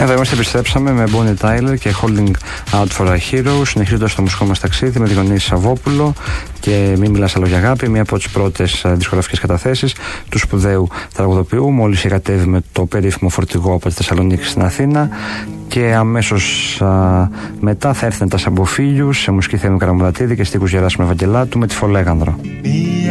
Εδώ είμαστε, επιστρέψαμε με Bonnie Tyler και Holding Out for a Hero, συνεχίζοντας το μουσικό μας ταξίδι με τη Διονύση Σαββόπουλο και Μη μιλάς άλλο για αγάπη, μία από τις πρώτες δισκογραφικές καταθέσεις του σπουδαίου τραγουδοποιού. Μόλις κατέβει με το περίφημο φορτηγό από τη Θεσσαλονίκη στην Αθήνα και αμέσως μετά θα έρθουν τα Σαμποφίλιους σε μουσική Θέμη Καραμουλατίδη και στίχους Γεράσιμου Ευαγγελάτου με τη Φολέγανδρο.